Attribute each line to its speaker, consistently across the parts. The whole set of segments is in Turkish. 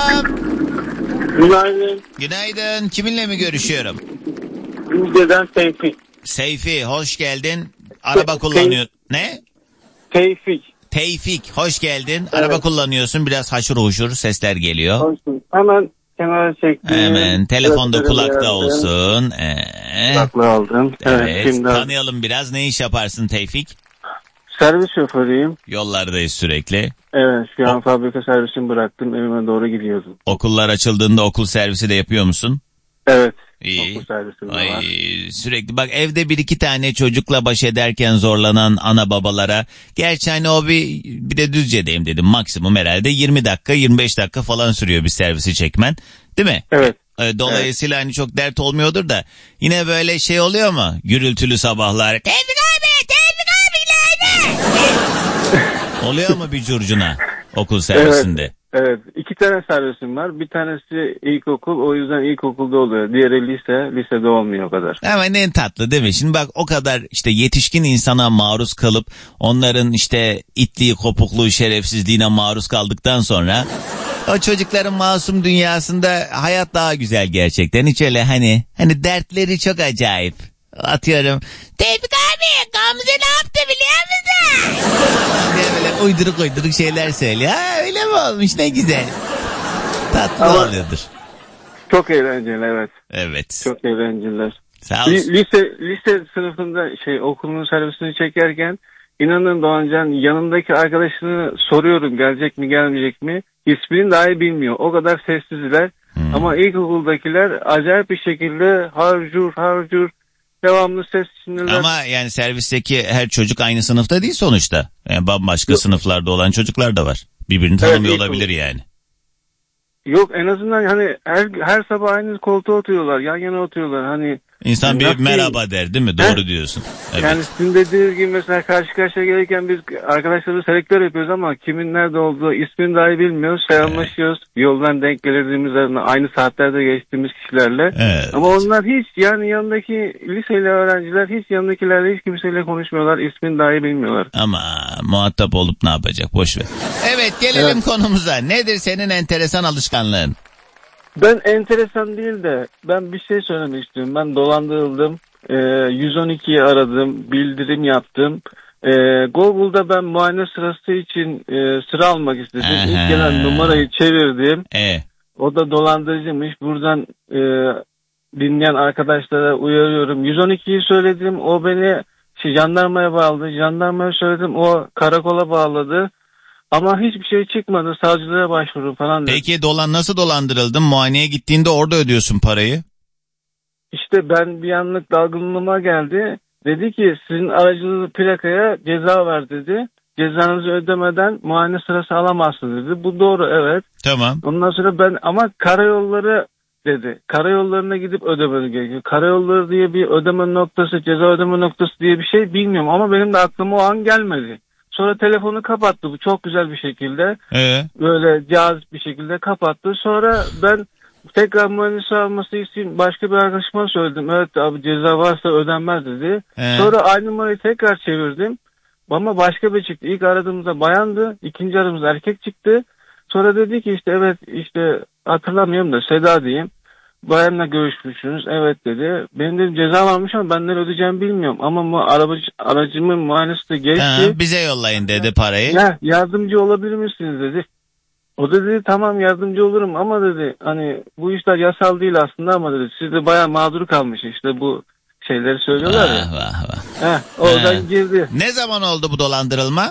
Speaker 1: Günaydın.
Speaker 2: Günaydın. Kiminle mi görüşüyorum?
Speaker 1: Rize'den Tevfik.
Speaker 2: Seyfi, hoş geldin. Araba kullanıyor. Ne? Tevfik, hoş geldin. Evet. Araba kullanıyorsun. Biraz haşır huşur sesler geliyor.
Speaker 1: Hoş bulduk. Hemen kenara çektim.
Speaker 2: Hemen. Telefonda kulakta olsun.
Speaker 1: Kulaklığı aldım.
Speaker 2: Evet.
Speaker 1: Şimdi
Speaker 2: Tanıyalım biraz. Ne iş yaparsın Tevfik?
Speaker 1: servis şoförüyüm.
Speaker 2: Yollardayız sürekli.
Speaker 1: Evet. Şu an fabrika servisini bıraktım. Evime doğru gidiyordum.
Speaker 2: Okullar açıldığında okul servisi de yapıyor musun?
Speaker 1: Evet.
Speaker 2: İyi.
Speaker 1: Okul servisim de
Speaker 2: Ay,
Speaker 1: var.
Speaker 2: sürekli bak, evde bir iki tane çocukla baş ederken zorlanan ana babalara, gerçi hani o bir de Düzce'deyim dedim, maksimum herhalde 20 dakika 25 dakika falan sürüyor bir servisi çekmen, değil mi?
Speaker 1: Evet.
Speaker 2: Dolayısıyla hani çok dert olmuyordur da yine böyle şey oluyor mu? Gürültülü sabahlar. Tevfik abi ileride. Oluyor mu bir curcuna okul servisinde?
Speaker 1: Evet. 2 tane servisim var. Bir tanesi ilkokul. O yüzden ilkokulda oluyor. Diğeri lise. Lisede olmuyor o kadar.
Speaker 2: Hemen en tatlı değil mi? Şimdi bak, o kadar işte yetişkin insana maruz kalıp onların işte itliği, kopukluğu, şerefsizliğine maruz kaldıktan sonra o çocukların masum dünyasında hayat daha güzel gerçekten. Hiç öyle hani dertleri çok acayip. Atıyorum. Tevfik abi, Gamze ne yaptı biliyor musun? diye böyle uyduruk şeyler söylüyor. Ha, öyle mi olmuş, ne güzel. Tatlı
Speaker 1: Ama
Speaker 2: oluyordur.
Speaker 1: çok eğlenceli, evet.
Speaker 2: Evet.
Speaker 1: Çok eğlenceliler.
Speaker 2: Sağ olsun.
Speaker 1: Lise sınıfında okulun servisini çekerken inanın Doğancan, yanındaki arkadaşını soruyorum gelecek mi gelmeyecek mi? İsmini dahi bilmiyor. O kadar sessizler. Ama ilkokuldakiler acayip bir şekilde harcur devamlı ses içindeler.
Speaker 2: Ama yani servisteki her çocuk aynı sınıfta değil sonuçta. Yani bambaşka sınıflarda olan çocuklar da var. Birbirini tanımıyor olabilir yani.
Speaker 1: Yok, en azından hani her sabah aynı koltuğa oturuyorlar. Yan yana oturuyorlar. Hani
Speaker 2: İnsan bir merhaba der değil mi? Doğru diyorsun. Evet.
Speaker 1: Yani sizin dediğiniz gibi mesela karşı karşıya gelirken biz arkadaşlarla selektör yapıyoruz ama kimin nerede olduğu, ismini dahi bilmiyoruz. Selamlaşıyoruz. Yoldan denk geldiğimiz, aynı saatlerde geçtiğimiz kişilerle.
Speaker 2: Evet.
Speaker 1: Ama onlar hiç, yani yanındaki liseli öğrenciler hiç yanındakilerle hiç kimseyle konuşmuyorlar. İsmini dahi bilmiyorlar.
Speaker 2: Ama muhatap olup ne yapacak? Boş ver. Evet, gelelim konumuza. Nedir senin enteresan alışkanlığın?
Speaker 1: Ben enteresan değil de ben bir şey söylemek istiyorum. Ben dolandırıldım. 112'yi aradım. Bildirim yaptım. Google'da ben muayene sırası için sıra almak istedim. İlk gelen numarayı çevirdim. O da dolandırıcıymış. Buradan dinleyen arkadaşlara uyarıyorum. 112'yi söyledim. O beni jandarmaya bağladı. Jandarmaya söyledim. O karakola bağladı. Ama hiçbir şey çıkmadı. Savcılığa başvuru falan dedi.
Speaker 2: Peki nasıl dolandırıldın? Muayeneye gittiğinde orada ödüyorsun parayı.
Speaker 1: İşte ben bir anlık dalgınlığıma geldi. Dedi ki sizin aracınızın plakaya ceza var dedi. Cezanızı ödemeden muayene sırası alamazsınız dedi. Bu doğru, evet.
Speaker 2: Tamam.
Speaker 1: Ondan sonra ama karayolları dedi. Karayollarına gidip ödemeniz gerekiyor. Karayolları diye bir ödeme noktası, ceza ödeme noktası diye bir şey bilmiyorum. Ama benim de aklıma o an gelmedi. Sonra telefonu kapattı bu çok güzel bir şekilde. Böyle cazip bir şekilde kapattı. Sonra ben tekrar mühendisi alması için başka bir arkadaşıma söyledim. Evet abi, ceza varsa ödenmez dedi. Sonra aynı numarayı tekrar çevirdim. Ama başka bir çıktı. İlk aradığımızda bayandı. İkinci aradığımızda erkek çıktı. Sonra dedi ki işte hatırlamıyorum da Seda diyeyim. Bayanla görüşmüşsünüz. Evet dedi. Benim dedim ceza varmış ama ben nereye ödeyeceğimi bilmiyorum. Ama aracımın muayenesi de geçti.
Speaker 2: Bize yollayın dedi parayı.
Speaker 1: Yardımcı olabilir misiniz dedi. O da dedi tamam yardımcı olurum ama dedi hani bu işler yasal değil aslında ama dedi siz de bayağı mağdur kalmış işte bu şeyleri söylüyorlar ya. Oradan girdi.
Speaker 2: Ne zaman oldu bu dolandırılma?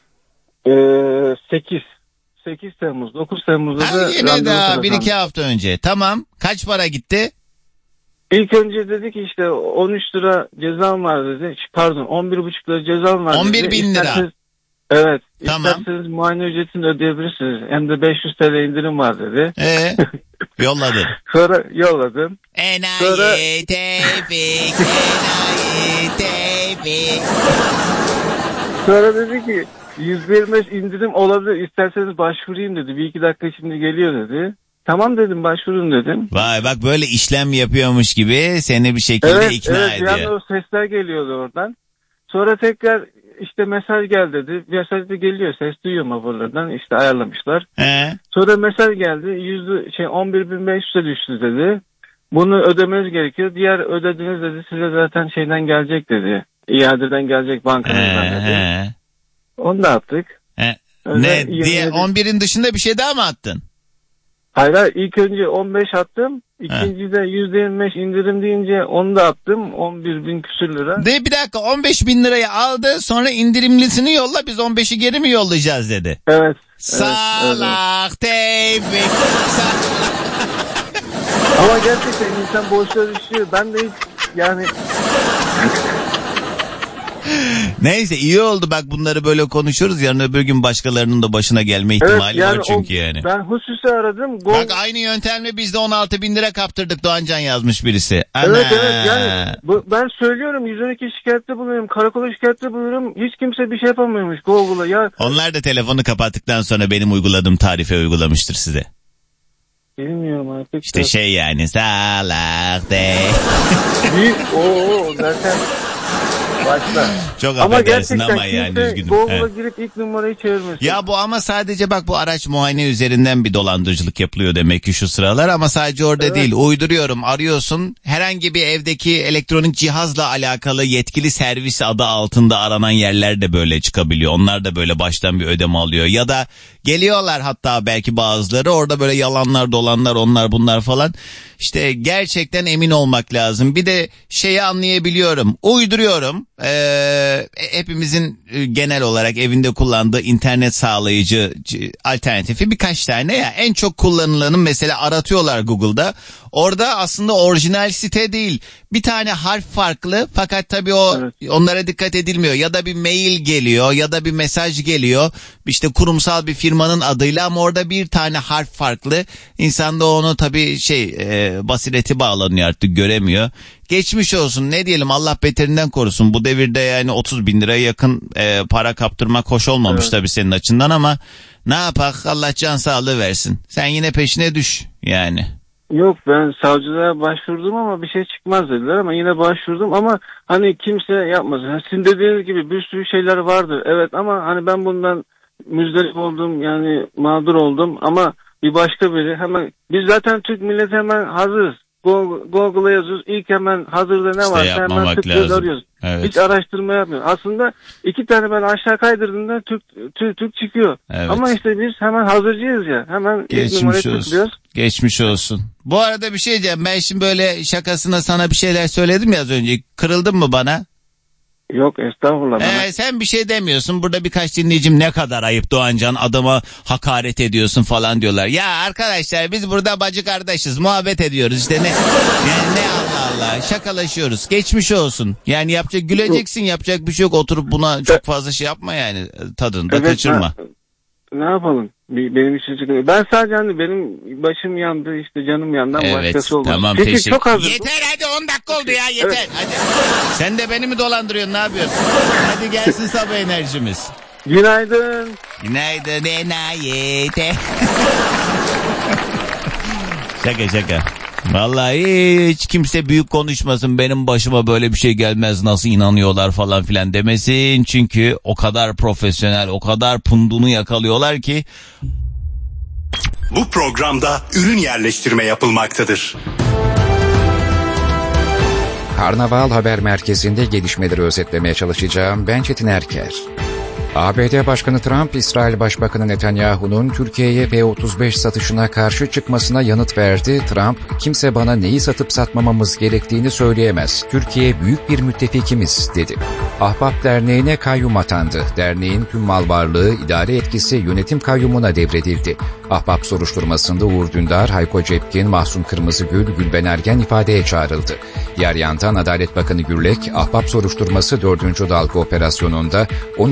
Speaker 1: 8 Temmuz 9 Temmuz'da da
Speaker 2: yine daha 1-2 hafta önce. Tamam, kaç para gitti?
Speaker 1: İlk önce dedi ki işte 13 lira cezam var dedi. Pardon 11,5 lira cezam var
Speaker 2: 11
Speaker 1: dedi.
Speaker 2: bin lira.
Speaker 1: Evet.
Speaker 2: Tamam.
Speaker 1: İsterseniz muayene ücretini ödeyebilirsiniz. Hem de 500 TL indirim var dedi.
Speaker 2: Yolladın.
Speaker 1: Sonra yolladım.
Speaker 2: Enayi Tevfik.
Speaker 1: Sonra dedi ki %25 indirim olabilir. İsterseniz başvurayım dedi. 1-2 dakika şimdi geliyor dedi. Tamam dedim, başvurun dedim.
Speaker 2: Vay bak, böyle işlem yapıyormuş gibi seni bir şekilde ikna ediyor.
Speaker 1: Evet, bir anda o sesler geliyordu oradan. Sonra tekrar işte mesaj geldi dedi. Mesaj da geliyor, ses duyuyorum hoparlörden, işte ayarlamışlar. Sonra mesaj geldi, 11.500'e düştü dedi. Bunu ödemeniz gerekiyor. Diğer ödediğiniz dedi size zaten şeyden gelecek dedi. İadeden gelecek, bankanızdan dedi. Onu da attık.
Speaker 2: Ne diye 11'in dışında bir şey daha mı attın?
Speaker 1: Hayır, ilk önce 15 attım. İkinci de %25 indirim deyince onu da attım. 11.000 küsür lira.
Speaker 2: Bir dakika, 15.000 lirayı aldı, sonra indirimlisini yolla, biz 15'i geri mi yollayacağız dedi.
Speaker 1: Evet.
Speaker 2: Salak tevfik.
Speaker 1: Ama gerçekten insan boşluğa düşüyor. Ben de hiç yani...
Speaker 2: Neyse, iyi oldu bak, bunları böyle konuşuyoruz. Yarın öbür gün başkalarının da başına gelme ihtimali var çünkü yani.
Speaker 1: Ben hususi aradım.
Speaker 2: Bak aynı yöntemle biz de 16.000 lira kaptırdık, Doğancan yazmış birisi.
Speaker 1: Evet yani ben söylüyorum, 112 şikayette bulunuyorum, karakola şikayette bulunuyorum. Hiç kimse bir şey yapamıyormuş Google'a ya.
Speaker 2: Onlar da telefonu kapattıktan sonra benim uyguladığım tarife uygulamıştır size.
Speaker 1: Bilmiyorum artık.
Speaker 2: İşte şey yani, salak de.
Speaker 1: Zaten başla.
Speaker 2: Çok affedersin ama yani üzgünüm.
Speaker 1: Google'a girip ilk numarayı çevirmesin.
Speaker 2: Ya bu ama sadece bak, bu araç muayene üzerinden bir dolandırıcılık yapılıyor demek ki şu sıralar, ama sadece orada değil. Uyduruyorum, arıyorsun, herhangi bir evdeki elektronik cihazla alakalı yetkili servis adı altında aranan yerler de böyle çıkabiliyor. Onlar da böyle baştan bir ödeme alıyor. Ya da geliyorlar hatta belki bazıları, orada böyle yalanlar dolanlar, onlar bunlar falan. İşte gerçekten emin olmak lazım. Bir de şeyi anlayabiliyorum. Uyduruyorum. Hepimizin genel olarak evinde kullandığı internet sağlayıcı alternatifi birkaç tane ya. En çok kullanılanın mesela aratıyorlar Google'da. Orada aslında orijinal site değil. Bir tane harf farklı, fakat tabii onlara dikkat edilmiyor. Ya da bir mail geliyor ya da bir mesaj geliyor. İşte kurumsal bir firmanın adıyla, ama orada bir tane harf farklı. İnsan da onu tabii basireti bağlanıyor, artık göremiyor. Geçmiş olsun, ne diyelim, Allah beterinden korusun. Bu devirde yani 30.000 liraya yakın para kaptırmak hoş olmamış tabii senin açından, ama ne yapak, Allah can sağlığı versin. Sen yine peşine düş yani.
Speaker 1: Yok, ben savcılığa başvurdum ama bir şey çıkmaz dediler, ama yine başvurdum ama hani kimse yapmasın. Sizin dediğiniz gibi bir sürü şeyler vardır, evet, ama hani ben bundan müzdarip oldum, yani mağdur oldum, ama bir başka biri hemen, biz zaten Türk milleti hemen hazırız. Google'a yazıyoruz. İlk hemen hazırda ne varsa hemen tıklıyoruz, arıyoruz. Evet. Hiç araştırma yapmıyoruz. Aslında 2 tane ben aşağı kaydırdığımda Türk çıkıyor. Evet. Ama işte biz hemen hazırcıyız ya. Hemen ilk numarayı tıklıyoruz.
Speaker 2: Geçmiş olsun. Bu arada bir şey diyeceğim. Ben şimdi böyle şakasına sana bir şeyler söyledim ya az önce. Kırıldın mı bana?
Speaker 1: Yok, estağfurullah.
Speaker 2: Sen bir şey demiyorsun. Burada birkaç dinleyicim ne kadar ayıp Doğancan, adama hakaret ediyorsun falan diyorlar. Ya arkadaşlar, biz burada bacı kardeşiz, muhabbet ediyoruz işte, ne yani, ne Allah Allah, şakalaşıyoruz. Geçmiş olsun. Yani güleceksin, yapacak bir şey yok. Oturup buna çok fazla şey yapma yani, tadını da kaçırma.
Speaker 1: Ne yapalım? Benim için çıkıyor. Ben sadece hani benim başım yandı, işte canım yandı, başkası olmaz.
Speaker 2: Tamam, teşekkür.
Speaker 1: Çok hazır.
Speaker 2: Yeter hadi, 10 dakika oldu ya, yeter. Evet. Hadi. Sen de beni mi dolandırıyorsun, ne yapıyorsun? Hadi gelsin sabah enerjimiz.
Speaker 1: Günaydın.
Speaker 2: Günaydın enayete. Şaka. Vallahi hiç kimse büyük konuşmasın, benim başıma böyle bir şey gelmez, nasıl inanıyorlar falan filan demesin. Çünkü o kadar profesyonel, o kadar pundunu yakalıyorlar ki.
Speaker 3: Bu programda ürün yerleştirme yapılmaktadır.
Speaker 4: Karnaval Haber Merkezi'nde gelişmeleri özetlemeye çalışacağım. Ben Çetin Erker. ABD Başkanı Trump, İsrail Başbakanı Netanyahu'nun Türkiye'ye F-35 satışına karşı çıkmasına yanıt verdi. Trump, kimse bana neyi satıp satmamamız gerektiğini söyleyemez. Türkiye büyük bir müttefikimiz, dedi. Ahbap Derneği'ne kayyum atandı. Derneğin tüm mal varlığı, idare etkisi yönetim kayyumuna devredildi. Ahbap soruşturmasında Uğur Dündar, Hayko Cepkin, Mahsun Kırmızıgül, Gülben Ergen ifadeye çağrıldı. Diğer yandan Adalet Bakanı Gürlek, Ahbap soruşturması 4. dalga operasyonunda 13 şüphelinin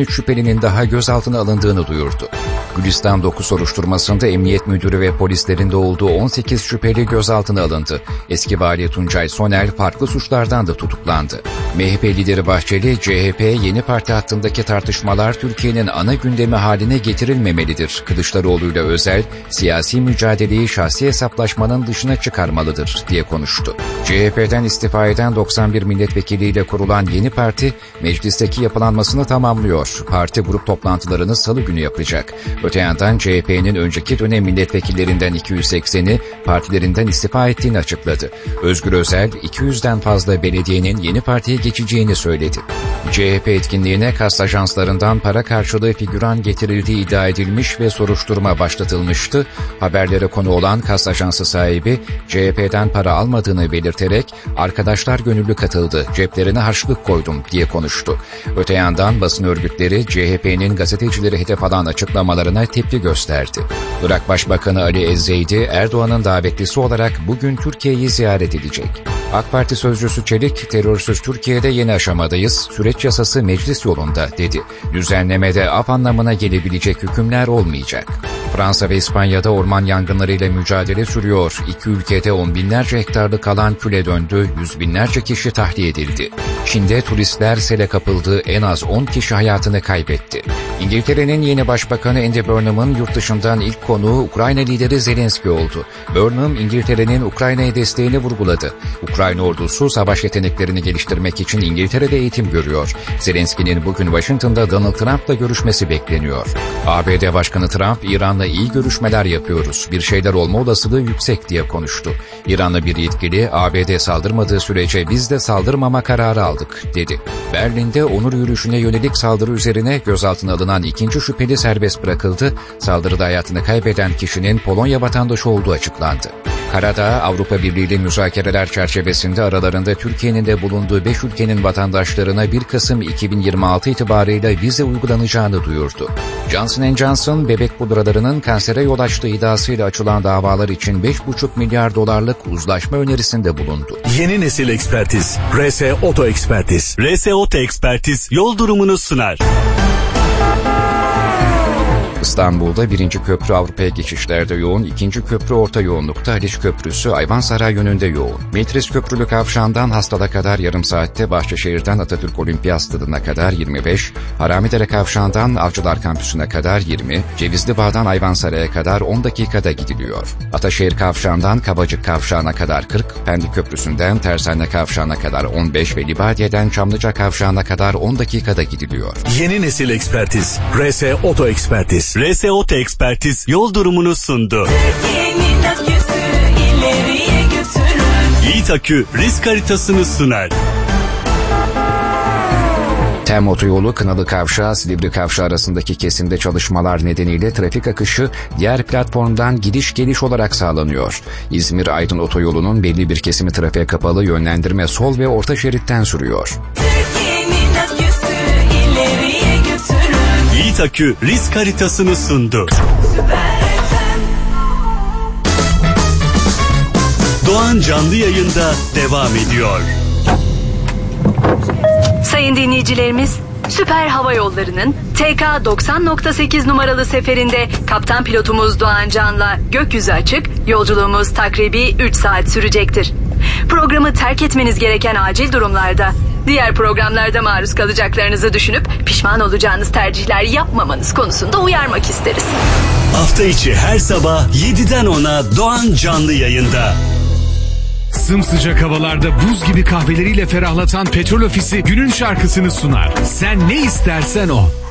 Speaker 4: kişinin daha gözaltına alındığını duyurdu. Gülistan 9 soruşturmasında emniyet müdürü ve polislerin de olduğu 18 şüpheli gözaltına alındı. Eski vali Tuncay Soner farklı suçlardan da tutuklandı. MHP lideri Bahçeli, CHP yeni parti hattındaki tartışmalar Türkiye'nin ana gündemi haline getirilmemelidir. Kılıçdaroğlu ile Özel, siyasi mücadeleyi şahsi hesaplaşmanın dışına çıkarmalıdır diye konuştu. CHP'den istifa eden 91 milletvekiliyle kurulan yeni parti, meclisteki yapılanmasını tamamlıyor. Parti grup toplantılarını salı günü yapacak. Öte yandan CHP'nin önceki dönem milletvekillerinden 280'i partilerinden istifa ettiğini açıkladı. Özgür Özel, 200'den fazla belediyenin yeni partiye geçeceğini söyledi. CHP etkinliğine kast ajanslarından para karşılığı figüran getirildiği iddia edilmiş ve soruşturma başlatılmıştı. Haberlere konu olan kast ajansı sahibi, CHP'den para almadığını belirterek, "Arkadaşlar gönüllü katıldı, ceplerine harçlık koydum" diye konuştu. Öte yandan basın örgütleri CHP'nin gazetecileri hedef alan açıklamalarına tepki gösterdi. Irak Başbakanı Ali Ezzeydi, Erdoğan'ın davetlisi olarak bugün Türkiye'yi ziyaret edecek. AK Parti sözcüsü Çelik, "Terörsüz Türkiye'de yeni aşamadayız, süreç yasası meclis yolunda" dedi. Düzenlemede af anlamına gelebilecek hükümler olmayacak. Fransa ve İspanya'da orman yangınlarıyla mücadele sürüyor. İki ülkede on binlerce hektarlık alan küle döndü, yüz binlerce kişi tahliye edildi. Çin'de turistler sele kapıldı, en az 10 kişi hayatını kaybetti. İngiltere'nin yeni başbakanı Andy Burnham'ın yurt dışından ilk konuğu Ukrayna lideri Zelenski oldu. Burnham, İngiltere'nin Ukrayna'ya desteğini vurguladı. Ukrayna ordusu savaş yeteneklerini geliştirmek için İngiltere'de eğitim görüyor. Zelenski'nin bugün Washington'da Donald Trump'la görüşmesi bekleniyor. ABD Başkanı Trump, "İran'la iyi görüşmeler yapıyoruz, bir şeyler olma olasılığı yüksek" diye konuştu. İranlı bir yetkili, "ABD saldırmadığı sürece biz de saldırmama kararı aldık" dedi. Berlin'de onur yürüyüşüne yönelik saldırı üzerine gözaltına alınan ikinci şüpheli serbest bırakıldı. Saldırıda hayatını kaybeden kişinin Polonya vatandaşı olduğu açıklandı. Karadağ, Avrupa Birliği ile müzakereler çerçevesinde aralarında Türkiye'nin de bulunduğu 5 ülkenin vatandaşlarına 1 Kasım 2026 itibarıyla vize uygulanacağını duyurdu. Johnson & Johnson, bebek pudralarının kansere yol açtığı iddiasıyla açılan davalar için $5,5 milyar uzlaşma önerisinde bulundu.
Speaker 3: Yeni nesil ekspertiz. RS Oto Ekspertiz. RS Oto Ekspertiz yol durumunu sunar.
Speaker 4: İstanbul'da 1. köprü Avrupa'ya geçişlerde yoğun, 2. köprü orta yoğunlukta, Haliç Köprüsü Ayvansaray yönünde yoğun. Metris Köprülü Kavşağı'ndan Hastal'a kadar yarım saatte, Bahçeşehir'den Atatürk Olimpiyat Stadı'na kadar 25, Haramidere Kavşağı'ndan Avcılar Kampüsü'ne kadar 20, Cevizlibağ'dan Ayvansaray'a kadar 10 dakikada gidiliyor. Ataşehir Kavşağı'ndan Kavacık Kavşağı'na kadar 40, Pendik Köprüsü'nden Tersane Kavşağı'na kadar 15 ve Libadiye'den Çamlıca Kavşağı'na kadar 10 dakikada gidiliyor.
Speaker 3: Yeni nesil ekspertiz. RS Oto Ekspertiz. RS Oto Ekspertiz yol durumunu sundu. Yiğit Akü risk haritasını sunar.
Speaker 4: TEM otoyolu Kınalı Kavşağı Silivri Kavşağı arasındaki kesimde çalışmalar nedeniyle trafik akışı diğer platformdan gidiş geliş olarak sağlanıyor. İzmir-Aydın otoyolunun belli bir kesimi trafiğe kapalı, yönlendirme sol ve orta şeritten sürüyor.
Speaker 3: Yiğit Akü risk haritasını sundu. Doğan canlı yayında devam ediyor.
Speaker 5: Sayın dinleyicilerimiz, Süper Hava Yolları'nın TK 90.8 numaralı seferinde kaptan pilotumuz Doğan Can'la gökyüzü açık, yolculuğumuz takribi 3 saat sürecektir. Programı terk etmeniz gereken acil durumlarda, diğer programlarda maruz kalacaklarınızı düşünüp pişman olacağınız tercihler yapmamanız konusunda uyarmak isteriz.
Speaker 3: Hafta içi her sabah 7'den 10'a Doğan canlı yayında.
Speaker 6: Sımsıcak havalarda buz gibi kahveleriyle ferahlatan Petrol Ofisi günün şarkısını sunar. Sen ne istersen o.